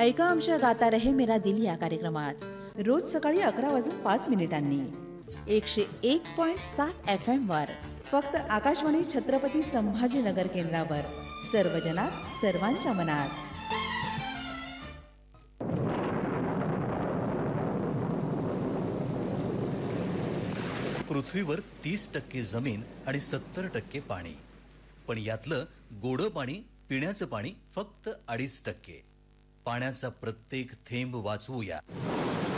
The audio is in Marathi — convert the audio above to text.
ऐका आमच्या गाता रहे मेरा दिल या कार्यक्रमात रोज सकाळी 11:05 101.7 FM वर फक्त आकाशवाणी छत्रपती संभाजीनगर केंद्रावर. सर्वजनात सर्वांच्या मनात. पृथ्वीवर 30% जमीन आणि 70% पाणी, पण यातलं गोडं पाणी, पिण्याचं पाणी फक्त 2.5%. पाण्याचा प्रत्येक थेंब वाचवूया.